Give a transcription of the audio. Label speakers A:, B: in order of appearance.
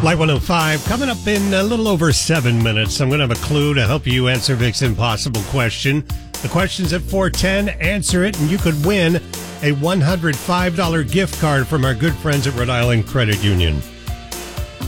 A: Light 105, coming up in a little over 7 minutes. I'm going to have a clue to help you answer Vic's impossible question. The question's at 4:10. Answer it, and you could win a $105 gift card from our good friends at Rhode Island Credit Union.